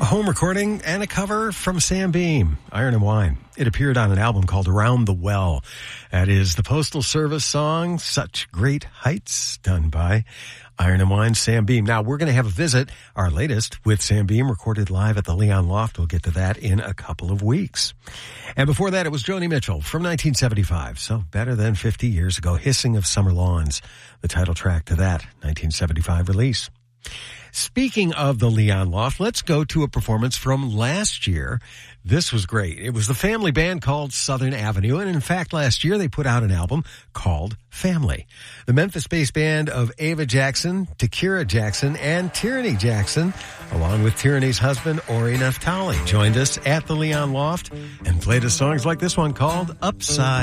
home recording and a cover from Sam Beam, Iron and Wine. It appeared on an album called Around the Well. That is the Postal Service song, Such Great Heights, done by Iron and Wine, Sam Beam. Now, we're going to have a visit, our latest, with Sam Beam, recorded live at the Leon Loft. We'll get to that in a couple of weeks. And before that, it was Joni Mitchell from 1975, so better than 50 years ago, Hissing of Summer Lawns, the title track to that 1975 release. Speaking of the Leon Loft, let's go to a performance from last year. This was great. It was the family band called Southern Avenue, and in fact, last year they put out an album called Family. The Memphis-based band of Ava Jackson, Takira Jackson, and Tyranny Jackson, along with Tyranny's husband, Ori Naftali, joined us at the Leon Loft and played us songs like this one called Upside.